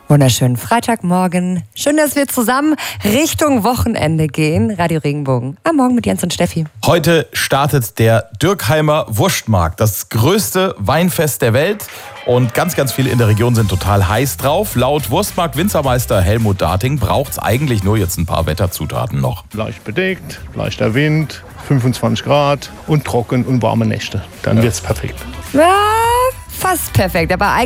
Wunderschönen Freitagmorgen. Schön, dass wir zusammen Richtung Wochenende gehen. Radio Regenbogen. Am Morgen mit Jens und Steffi. Heute startet der Dürkheimer Wurstmarkt, das größte Weinfest der Welt. Und ganz, ganz viele in der Region sind total heiß drauf. Laut Wurstmarkt-Winzermeister Helmut Dating braucht es eigentlich nur jetzt ein paar Wetterzutaten noch. Leicht bedeckt, leichter Wind, 25 Grad und trocken und warme Nächte. Dann wird's perfekt. Ja, fast perfekt. Aber